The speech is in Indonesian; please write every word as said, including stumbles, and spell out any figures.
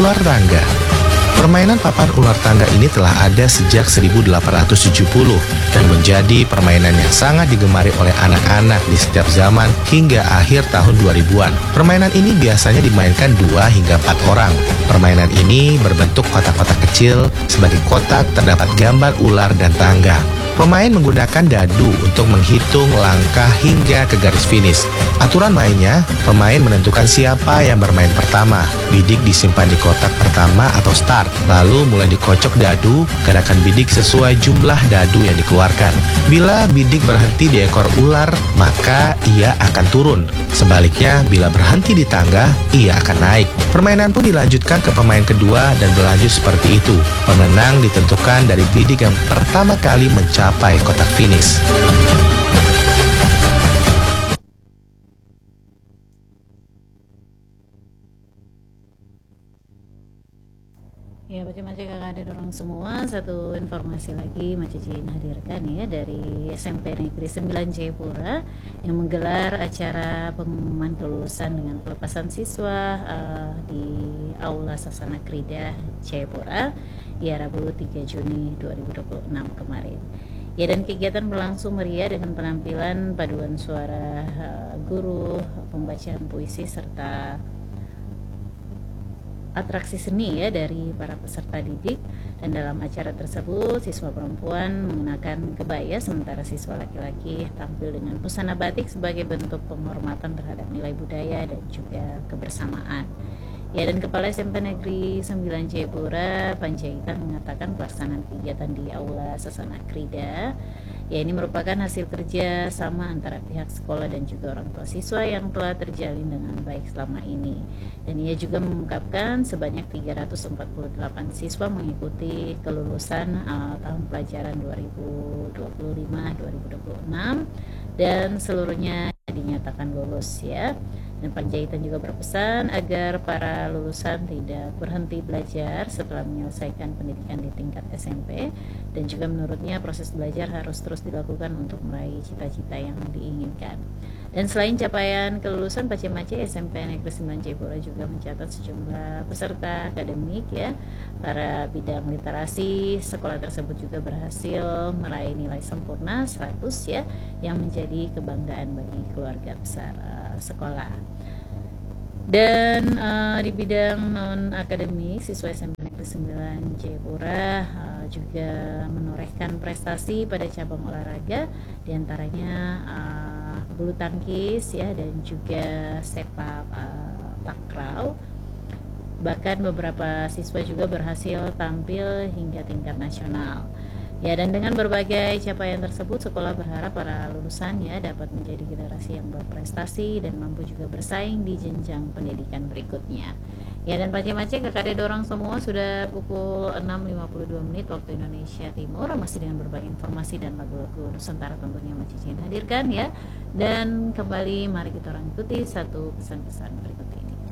ular tangga. Permainan papan ular tangga ini telah ada sejak seribu delapan ratus tujuh puluh dan menjadi permainan yang sangat digemari oleh anak-anak di setiap zaman hingga akhir tahun dua ribuan. Permainan ini biasanya dimainkan dua hingga empat orang. Permainan ini berbentuk kotak-kotak kecil, sebagai kotak terdapat gambar ular dan tangga. Pemain menggunakan dadu untuk menghitung langkah hingga ke garis finish. Aturan mainnya, pemain menentukan siapa yang bermain pertama. Bidik disimpan di kotak pertama atau start. Lalu mulai dikocok dadu, gerakan bidik sesuai jumlah dadu yang dikeluarkan. Bila bidik berhenti di ekor ular, maka ia akan turun. Sebaliknya, bila berhenti di tangga, ia akan naik. Permainan pun dilanjutkan ke pemain kedua dan berlanjut seperti itu. Pemenang ditentukan dari bidik yang pertama kali mencapai kotak finish. Ya, macam-macam kakak ada dorong semua. Satu informasi lagi Maci Cin hadirkan ya dari S M P Negeri sembilan Jayapura yang menggelar acara pengumuman kelulusan dengan pelepasan siswa uh, di Aula Sasana Krida Jayapura ya Rabu tiga Juni dua ribu dua puluh enam kemarin. Ya, dan kegiatan berlangsung meriah dengan penampilan paduan suara uh, guru, pembacaan puisi serta atraksi seni ya dari para peserta didik. Dan dalam acara tersebut siswa perempuan menggunakan kebaya sementara siswa laki-laki tampil dengan busana batik sebagai bentuk penghormatan terhadap nilai budaya dan juga kebersamaan. Ya, dan Kepala S M P Negeri sembilan Jayapura Panjaitan mengatakan pelaksanaan kegiatan di Aula Sasana Krida ya ini merupakan hasil kerja sama antara pihak sekolah dan juga orang tua siswa yang telah terjalin dengan baik selama ini. Dan ia juga mengungkapkan sebanyak tiga ratus empat puluh delapan siswa mengikuti kelulusan uh, tahun pelajaran dua ribu dua puluh lima dua ribu dua puluh enam dan seluruhnya dinyatakan lulus ya. Dan Panjaitan juga berpesan agar para lulusan tidak berhenti belajar setelah menyelesaikan pendidikan di tingkat S M P, dan juga menurutnya proses belajar harus terus dilakukan untuk meraih cita-cita yang diinginkan. Dan selain capaian kelulusan, Pace-Mace S M P Negeri sembilan Jayapura juga mencatat sejumlah peserta akademik ya. Para bidang literasi sekolah tersebut juga berhasil meraih nilai sempurna seratus ya, yang menjadi kebanggaan bagi keluarga besar uh, sekolah. Dan uh, di bidang non akademik, siswa S M P Negeri sembilan Jayapura uh, juga menorehkan prestasi pada cabang olahraga, diantaranya uh, bulu tangkis ya dan juga sepak uh, takraw. Bahkan beberapa siswa juga berhasil tampil hingga tingkat nasional. Ya, dan dengan berbagai capaian tersebut, sekolah berharap para lulusannya dapat menjadi generasi yang berprestasi dan mampu juga bersaing di jenjang pendidikan berikutnya. Ya, dan Pace-Mace K K D dorong semua sudah pukul enam lima puluh dua menit waktu Indonesia Timur, masih dengan berbagai informasi dan lagu-lagu Nusantara tentunya Maci Cin hadirkan ya. Dan kembali mari kita orang ikuti satu pesan-pesan berikut.